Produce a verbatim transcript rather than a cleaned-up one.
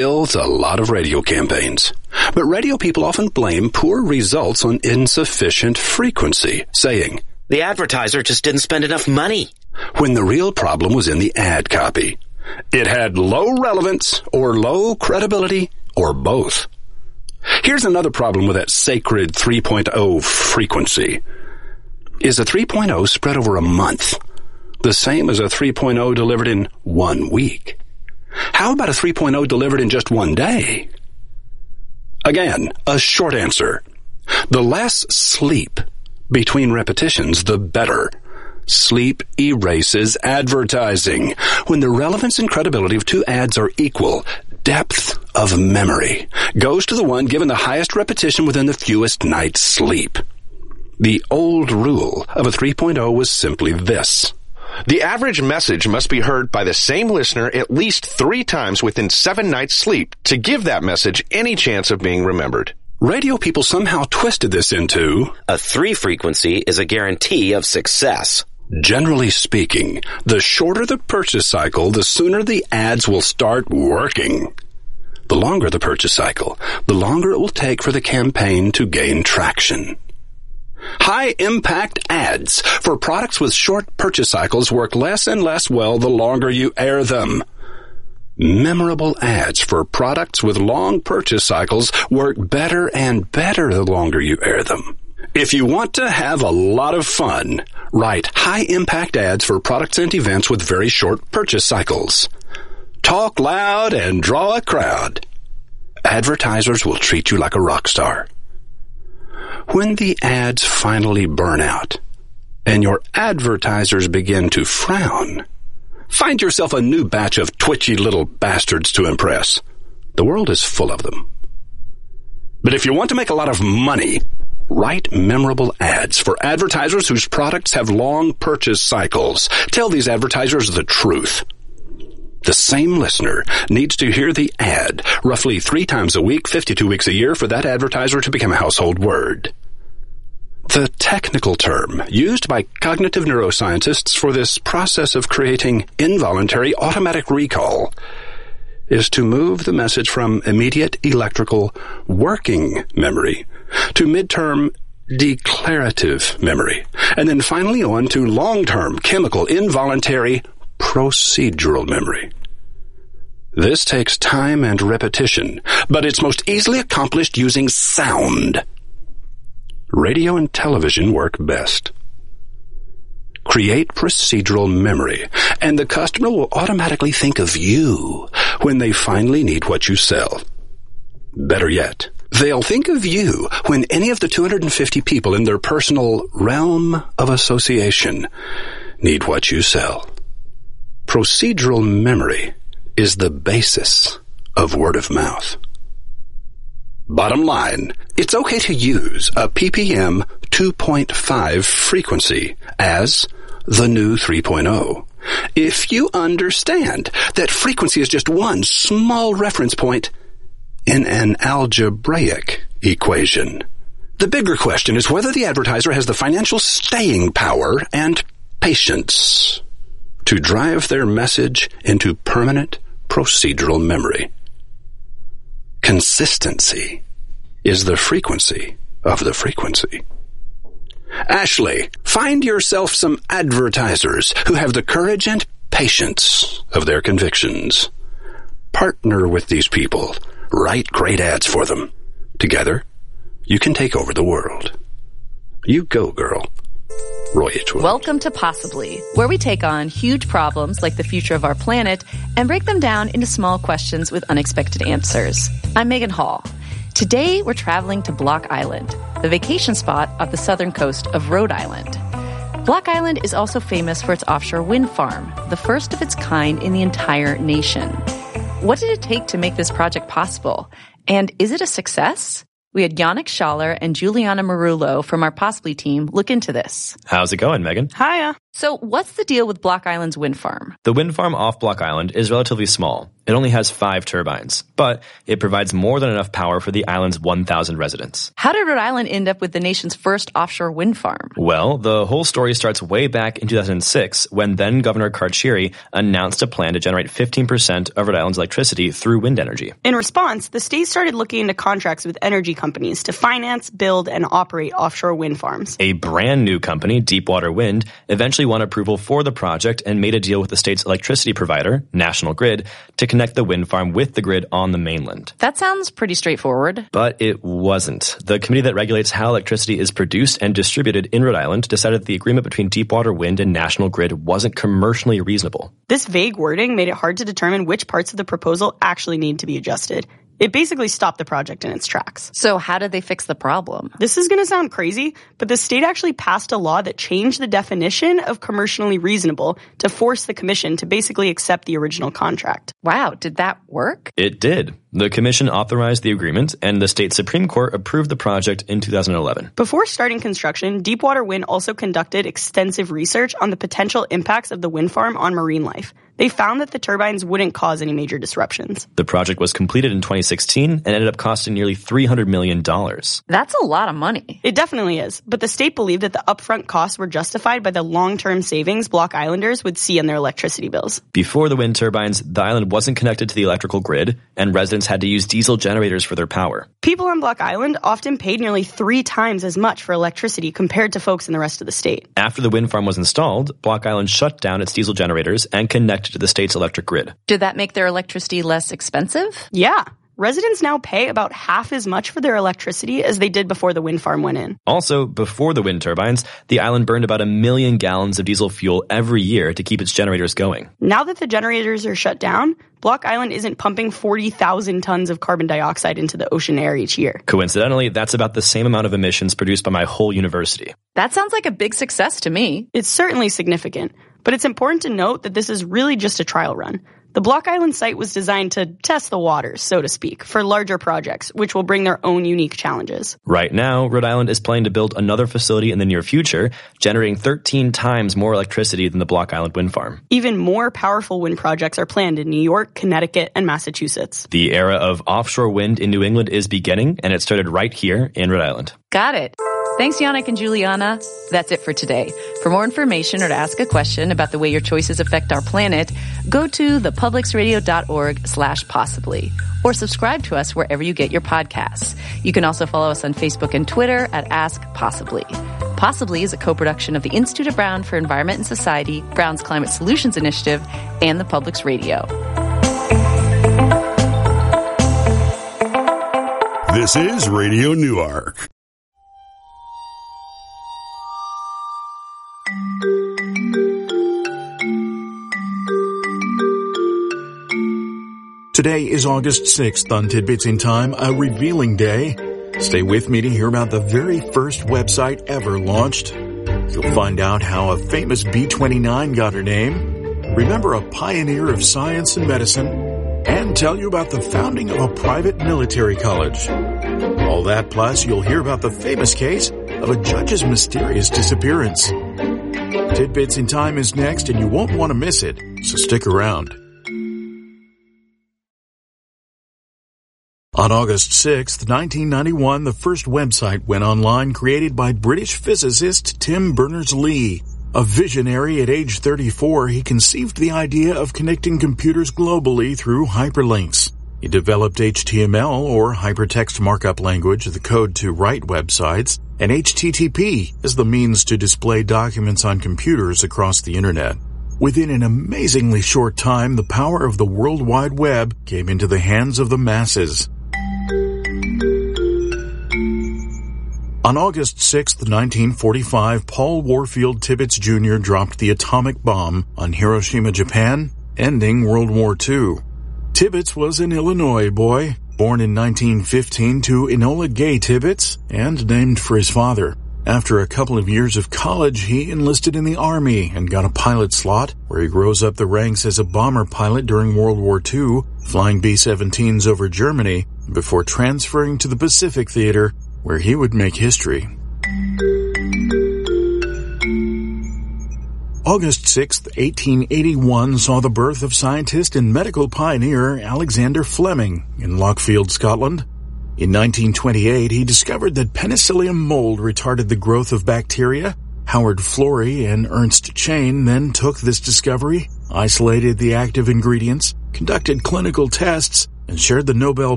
builds a lot of radio campaigns. But radio people often blame poor results on insufficient frequency, saying, "The advertiser just didn't spend enough money," when the real problem was in the ad copy. It had low relevance or low credibility or both. Here's another problem with that sacred three point oh frequency. Is a three point oh spread over a month the same as a three point oh delivered in one week? How about a three point oh delivered in just one day? Again, a short answer. The less sleep between repetitions, the better. Sleep erases advertising. When the relevance and credibility of two ads are equal, depth of memory goes to the one given the highest repetition within the fewest night's sleep. The old rule of a three point oh was simply this. The average message must be heard by the same listener at least three times within seven nights' sleep to give that message any chance of being remembered. Radio people somehow twisted this into a three frequency is a guarantee of success. Generally speaking, the shorter the purchase cycle, the sooner the ads will start working. The longer the purchase cycle, the longer it will take for the campaign to gain traction. High-impact ads for products with short purchase cycles work less and less well the longer you air them. Memorable ads for products with long purchase cycles work better and better the longer you air them. If you want to have a lot of fun, write high-impact ads for products and events with very short purchase cycles. Talk loud and draw a crowd. Advertisers will treat you like a rock star. When the ads finally burn out and your advertisers begin to frown, find yourself a new batch of twitchy little bastards to impress. The world is full of them. But if you want to make a lot of money, write memorable ads for advertisers whose products have long purchase cycles. Tell these advertisers the truth. The same listener needs to hear the ad roughly three times a week, fifty-two weeks a year, for that advertiser to become a household word. The technical term used by cognitive neuroscientists for this process of creating involuntary automatic recall is to move the message from immediate electrical working memory to midterm declarative memory, and then finally on to long-term chemical involuntary procedural memory. This takes time and repetition, but it's most easily accomplished using sound. Radio and television work best. Create procedural memory, and the customer will automatically think of you when they finally need what you sell. Better yet, they'll think of you when any of the two hundred fifty people in their personal realm of association need what you sell. Procedural memory is the basis of word of mouth. Bottom line, it's okay to use a P P M two point five frequency as the new three point oh if you understand that frequency is just one small reference point in an algebraic equation. The bigger question is whether the advertiser has the financial staying power and patience to drive their message into permanent procedural memory. Consistency is the frequency of the frequency. Ashley, find yourself some advertisers who have the courage and patience of their convictions. Partner with these people. Write great ads for them. Together, you can take over the world. You go, girl. Roy H. Williams. Welcome to Possibly, where we take on huge problems like the future of our planet and break them down into small questions with unexpected answers. I'm Megan Hall. Today, we're traveling to Block Island, the vacation spot off the southern coast of Rhode Island. Block Island is also famous for its offshore wind farm, the first of its kind in the entire nation. What did it take to make this project possible? And is it a success? We had Yannick Schaller and Juliana Marullo from our Possibly team look into this. How's it going, Megan? Hiya. So what's the deal with Block Island's wind farm? The wind farm off Block Island is relatively small. It only has five turbines, but it provides more than enough power for the island's one thousand residents. How did Rhode Island end up with the nation's first offshore wind farm? Well, the whole story starts way back in two thousand six when then-Governor Carcieri announced a plan to generate fifteen percent of Rhode Island's electricity through wind energy. In response, the state started looking into contracts with energy companies to finance, build, and operate offshore wind farms. A brand new company, Deepwater Wind, eventually won approval for the project and made a deal with the state's electricity provider, National Grid, to connect the wind farm with the grid on the mainland. That sounds pretty straightforward. But it wasn't. The committee that regulates how electricity is produced and distributed in Rhode Island decided that the agreement between Deepwater Wind and National Grid wasn't commercially reasonable. This vague wording made it hard to determine which parts of the proposal actually need to be adjusted. It basically stopped the project in its tracks. So how did they fix the problem? This is going to sound crazy, but the state actually passed a law that changed the definition of commercially reasonable to force the commission to basically accept the original contract. Wow, did that work? It did. The commission authorized the agreement, and the state Supreme Court approved the project in two thousand eleven. Before starting construction, Deepwater Wind also conducted extensive research on the potential impacts of the wind farm on marine life. They found that the turbines wouldn't cause any major disruptions. The project was completed in twenty sixteen and ended up costing nearly three hundred million dollars. That's a lot of money. It definitely is, but the state believed that the upfront costs were justified by the long-term savings Block Islanders would see on their electricity bills. Before the wind turbines, the island wasn't connected to the electrical grid, and residents had to use diesel generators for their power. People on Block Island often paid nearly three times as much for electricity compared to folks in the rest of the state. After the wind farm was installed, Block Island shut down its diesel generators and connected to the state's electric grid. Did that make their electricity less expensive? Yeah. Residents now pay about half as much for their electricity as they did before the wind farm went in. Also, before the wind turbines, the island burned about a million gallons of diesel fuel every year to keep its generators going. Now that the generators are shut down, Block Island isn't pumping forty thousand tons of carbon dioxide into the ocean air each year. Coincidentally, that's about the same amount of emissions produced by my whole university. That sounds like a big success to me. It's certainly significant, but it's important to note that this is really just a trial run. The Block Island site was designed to test the waters, so to speak, for larger projects, which will bring their own unique challenges. Right now, Rhode Island is planning to build another facility in the near future, generating thirteen times more electricity than the Block Island wind farm. Even more powerful wind projects are planned in New York, Connecticut, and Massachusetts. The era of offshore wind in New England is beginning, and it started right here in Rhode Island. Got it. Thanks, Yannick and Juliana. That's it for today. For more information or to ask a question about the way your choices affect our planet, go to thepublicsradio.org slash possibly or subscribe to us wherever you get your podcasts. You can also follow us on Facebook and Twitter at Ask Possibly. Possibly is a co-production of the Institute of Brown for Environment and Society, Brown's Climate Solutions Initiative, and the Public's Radio. This is Radio Newark. Today is August sixth on Tidbits in Time, a revealing day. Stay with me to hear about the very first website ever launched. You'll find out how a famous B twenty-nine got her name, remember a pioneer of science and medicine, and tell you about the founding of a private military college. All that plus you'll hear about the famous case of a judge's mysterious disappearance. Tidbits in Time is next and you won't want to miss it, so stick around. On August sixth, nineteen ninety-one, the first website went online created by British physicist Tim Berners-Lee. A visionary at age thirty-four, he conceived the idea of connecting computers globally through hyperlinks. He developed H T M L, or Hypertext Markup Language, the code to write websites, and H T T P as the means to display documents on computers across the Internet. Within an amazingly short time, the power of the World Wide Web came into the hands of the masses. On August sixth, nineteen forty-five, Paul Warfield Tibbets Junior dropped the atomic bomb on Hiroshima, Japan, ending World War Two. Tibbets was an Illinois boy, born in nineteen fifteen to Enola Gay Tibbets, and named for his father. After a couple of years of college, he enlisted in the Army and got a pilot slot, where he rose up the ranks as a bomber pilot during World War Two, flying B seventeens over Germany, before transferring to the Pacific Theater, where he would make history. August sixth, eighteen eighty-one saw the birth of scientist and medical pioneer Alexander Fleming in Lockfield, Scotland. In nineteen twenty-eight, he discovered that penicillium mold retarded the growth of bacteria. Howard Florey and Ernst Chain then took this discovery, isolated the active ingredients, conducted clinical tests, and shared the Nobel